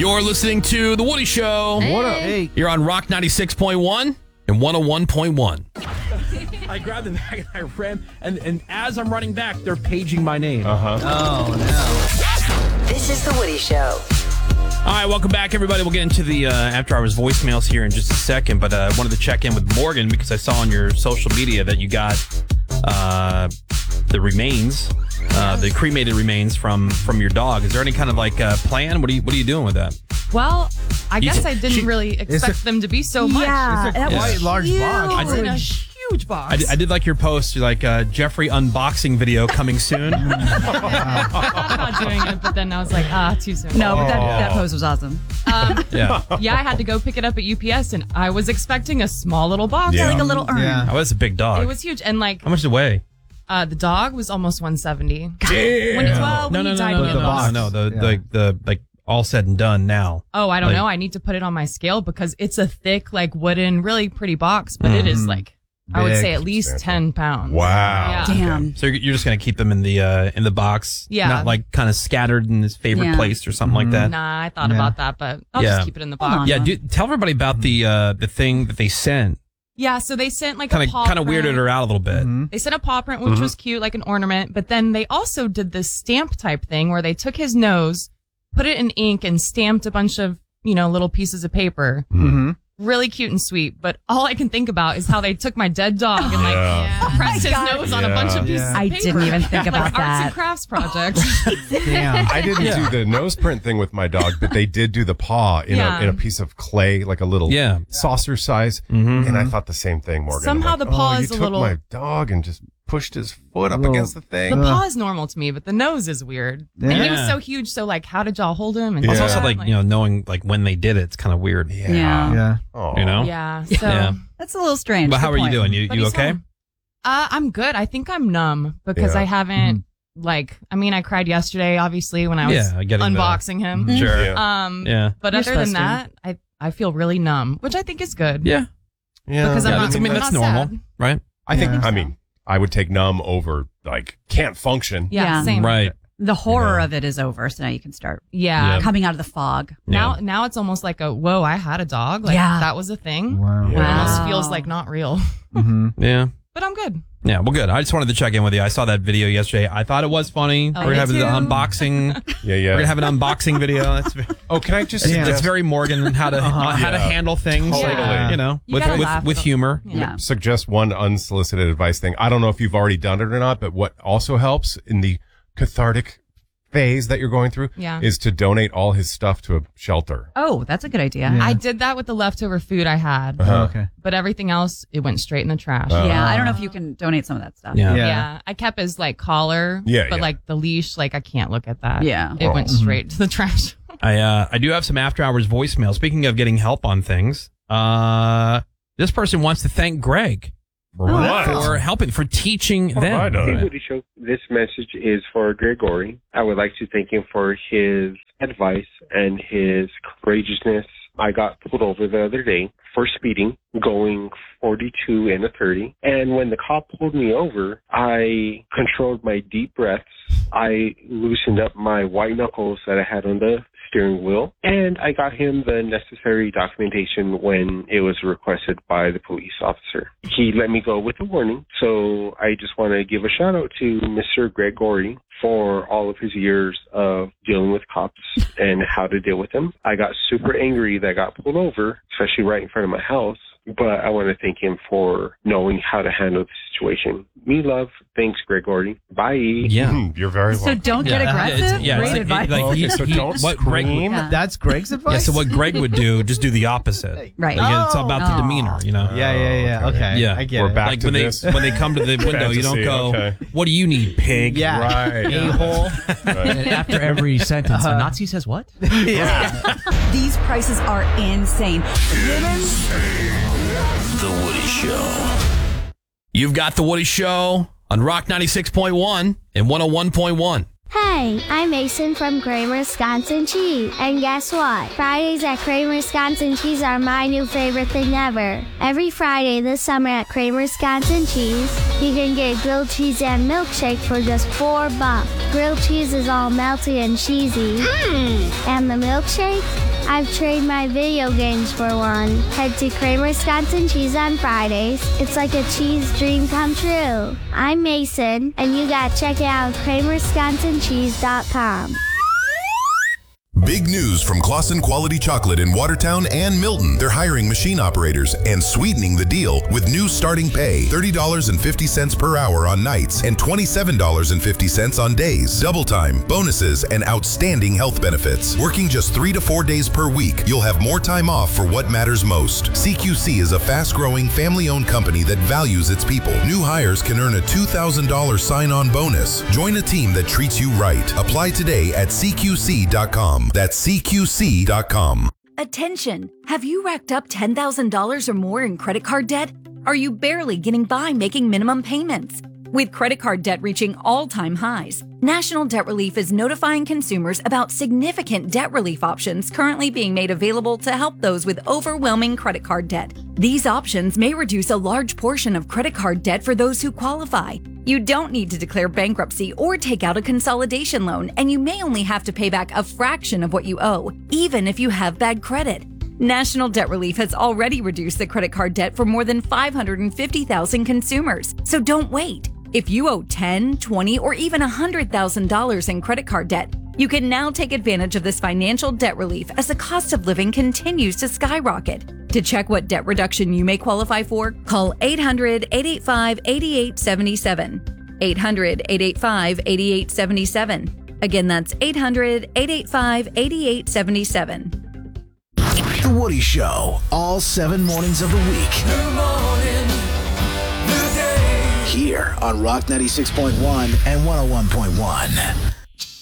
You're listening to The Woody Show. Hey. What up? Hey. You're on Rock 96.1 and 101.1. I grabbed the bag and I ran, and as I'm running back, they're paging my name. Oh, no. This is The Woody Show. All right, welcome back, everybody. We'll get into the after hours voicemails here in just a second, but I wanted to check in with Morgan because I saw on your social media that you got the remains, the cremated remains from your dog. Is there any kind of plan? What are you doing with that? Well, I guess I didn't really expect them to be so much. Yeah, It's a that was quite large box. It's in a huge box. I did like your post, like Jeffrey unboxing video coming soon. I thought about doing it, but then I was like, too soon. No, but that pose was awesome. Yeah. Yeah, I had to go pick it up at UPS, and I was expecting a small little box. Yeah. Like a little urn. Yeah. Oh, that's a big dog. It was huge, and How much did it weigh? the dog was almost 170. Damn. When he died, No, we almost- the all said and done now. Oh, I don't know. I need to put it on my scale because it's a thick, wooden, really pretty box, but it is I would say at least 10 pounds. Wow. Yeah. Damn. So you're just gonna keep them in the box, Yeah. not kind of scattered in his favorite Yeah. place or something like that. Nah, I thought about that, but I'll Yeah. just keep it in the Hold box. on. Yeah, tell everybody about the thing that they sent. Yeah, so they sent a Kind paw of print. weirded her out a little bit. They sent a paw print, which was cute, like an ornament. But then they also did this stamp type thing where they took his nose, put it in ink, and stamped a bunch of, little pieces of paper. Mm-hmm. Really cute and sweet. But all I can think about is how they took my dead dog and pressed his nose on a bunch of pieces of I paper. didn't even think about Arts that. and crafts project. Damn. I didn't do the nose print thing with my dog, but they did do the paw in a piece of clay, like a little saucer size. And I thought the same thing, Morgan. Somehow I'm like, the paw you is a took little- my dog and just pushed his foot up against the thing. The paw is normal to me, but the nose is weird. And he was Yeah. so huge. So how did y'all hold him? And It's Yeah. also knowing when they did it, it's kind of weird. Yeah. Oh. You know? Yeah. So. Yeah. That's a little strange. But how Good are you point. doing? You But he's okay? home. I'm good. I think I'm numb because Yeah. I haven't I cried yesterday, obviously, when I was getting unboxing him. Sure. Yeah. Yeah. But You're other than supposed that, I feel really numb, which I think is good. Yeah. Yeah. Because I'm not, that's, I'm that's not normal, sad. right? I think, I would take numb over, can't function. Yeah, Yeah. same. Right. The horror of it is over, so now you can start Yeah. coming out of the fog. Now it's almost like whoa, I had a dog. That was a thing. Wow. It Yeah. almost feels like not real. Yeah. But I'm good. Yeah, well, good. I just wanted to check in with you. I saw that video yesterday. I thought it was funny. Oh, We're me gonna have the too. unboxing. Yeah. We're gonna have an unboxing video. That's Can I just that's very Morgan how to handle things. Totally. You gotta laugh with at humor. Yeah. suggest one unsolicited advice thing? I don't know if you've already done it or not, but what also helps in the cathartic phase that you're going through is to donate all his stuff to a shelter. Oh, that's a good idea. I did that with the leftover food I had. Okay. But everything else, it went straight in the trash. Yeah, I don't know if you can donate some of that stuff. Yeah. Yeah. I kept his collar. Yeah, But yeah. the leash, I can't look at that. Yeah. It went straight to the trash. I do have some after hours voicemail. Speaking of getting help on things, this person wants to thank Greg for helping, for teaching them. right on. Hey, Woody Show. This message is for Gregory. I would like to thank him for his advice and his courageousness. I got pulled over the other day for speeding, going 42 and a 30. And when the cop pulled me over, I controlled my deep breaths. I loosened up my white knuckles that I had on the steering wheel, and I got him the necessary documentation when it was requested by the police officer. He let me go with a warning, so I just want to give a shout out to Mr. Gregory for all of his years of dealing with cops and how to deal with them. I got super angry that I got pulled over, especially right in front of my house, but I want to thank him for knowing how to handle the situation. Me love. Thanks, Gregory. Bye. Yeah. You're very So welcome. don't get aggressive. Great advice. So don't what Greg would, scream. That's Greg's advice? yeah, so what Greg would do, just do the opposite. Right. Like, it's all about the Oh. demeanor, Yeah. Okay. Yeah. I get We're it. back Like to when they this. when they come to the window, you don't Fantasy, go, okay. "What do you need, pig?" Yeah. Right. A-hole. And after every sentence, a Nazi says what? Yeah. These prices are insane. The Woody Show. You've got The Woody Show on Rock 96.1 and 101.1. Hey, I'm Mason from Kramer Wisconsin Cheese. And guess what? Fridays at Kramer Wisconsin Cheese are my new favorite thing ever. Every Friday this summer at Kramer Wisconsin Cheese, you can get grilled cheese and milkshake for just $4. Grilled cheese is all melty and cheesy. And the milkshake? I've traded my video games for one. Head to Kramer Wisconsin Cheese on Fridays. It's like a cheese dream come true. I'm Mason, and you gotta check it out at KramerWisconsinCheese.com. Big news from Claussen Quality Chocolate in Watertown and Milton. They're hiring machine operators and sweetening the deal with new starting pay, $30.50 per hour on nights and $27.50 on days. Double time, bonuses, and outstanding health benefits. Working just 3 to 4 days per week, you'll have more time off for what matters most. CQC is a fast-growing, family-owned company that values its people. New hires can earn a $2,000 sign-on bonus. Join a team that treats you right. Apply today at CQC.com. That's CQC.com. Attention! Have you racked up $10,000 or more in credit card debt? Are you barely getting by making minimum payments? With credit card debt reaching all-time highs, National Debt Relief is notifying consumers about significant debt relief options currently being made available to help those with overwhelming credit card debt. These options may reduce a large portion of credit card debt for those who qualify. You don't need to declare bankruptcy or take out a consolidation loan, and you may only have to pay back a fraction of what you owe, even if you have bad credit. National Debt Relief has already reduced the credit card debt for more than 550,000 consumers, so don't wait. If you owe $10,000, $20,000, or even $100,000 in credit card debt, you can now take advantage of this financial debt relief as the cost of living continues to skyrocket. To check what debt reduction you may qualify for, call 800-885-8877. 800-885-8877. Again, that's 800-885-8877. The Woody Show, all 7 mornings of the week. Good morning, good day. Here on Rock 96.1 and 101.1.